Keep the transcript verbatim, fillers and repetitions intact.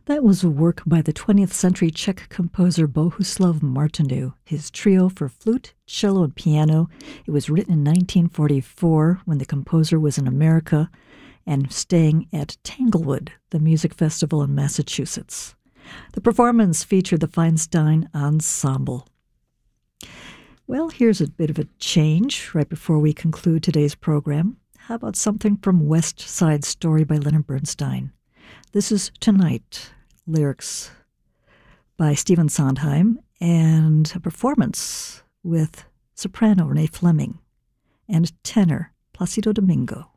That was a work by the twentieth century Czech composer Bohuslav Martinu, his trio for flute, cello, and piano. It was written in nineteen forty-four when the composer was in America and staying at Tanglewood, the music festival in Massachusetts. The performance featured the Feinstein Ensemble. Well, here's a bit of a change right before we conclude today's program. How about something from West Side Story by Leonard Bernstein? This is Tonight, lyrics by Stephen Sondheim, and a performance with soprano Renee Fleming and tenor Placido Domingo.